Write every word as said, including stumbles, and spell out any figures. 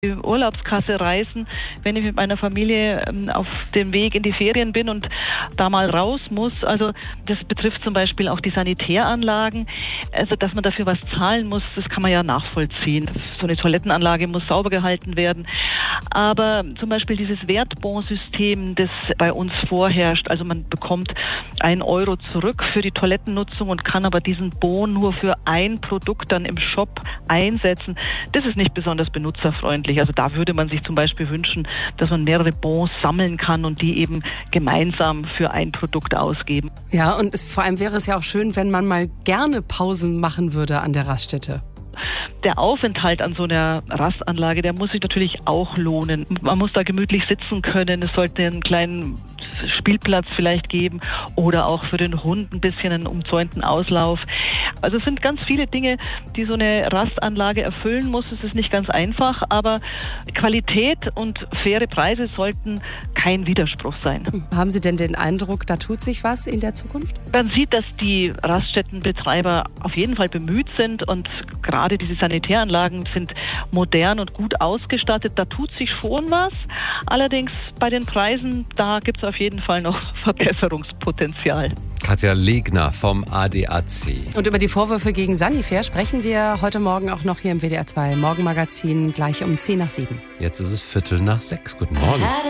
die Urlaubskasse reißen, wenn ich mit meiner Familie auf dem Weg in die Ferien bin und da mal raus muss. Also das betrifft zum Beispiel auch die Sanitäranlagen. Also dass man dafür was zahlen muss, das kann man ja nachvollziehen. So eine Toilettenanlage muss sauber gehalten werden. Aber zum Beispiel dieses Wertbonsystem, das bei uns vorherrscht, also man bekommt ein Euro zurück für die Toilettennutzung und kann aber diesen Bon nur für ein Produkt dann im Shop einsetzen. Das ist nicht besonders benutzerfreundlich. Also da würde man sich zum Beispiel wünschen, dass man mehrere Bons sammeln kann und die eben gemeinsam für ein Produkt ausgeben. Ja, und es, vor allem wäre es ja auch schön, wenn man mal gerne Pausen machen würde an der Raststätte. Der Aufenthalt an so einer Rastanlage, der muss sich natürlich auch lohnen. Man muss da gemütlich sitzen können. Es sollte einen kleinen Spielplatz vielleicht geben oder auch für den Hund ein bisschen einen umzäunten Auslauf. Also es sind ganz viele Dinge, die so eine Rastanlage erfüllen muss. Es ist nicht ganz einfach, aber Qualität und faire Preise sollten kein Widerspruch sein. Haben Sie denn den Eindruck, da tut sich was in der Zukunft? Man sieht, dass die Raststättenbetreiber auf jeden Fall bemüht sind und gerade diese Sanitäranlagen sind modern und gut ausgestattet. Da tut sich schon was. Allerdings bei den Preisen, da gibt es auf jeden Fall noch Verbesserungspotenzial. Katja Legner vom A D A C. Und über die Vorwürfe gegen Sanifair sprechen wir heute Morgen auch noch hier im W D R zwei Morgenmagazin gleich um zehn nach sieben. Jetzt ist es Viertel nach sechs. Guten Morgen.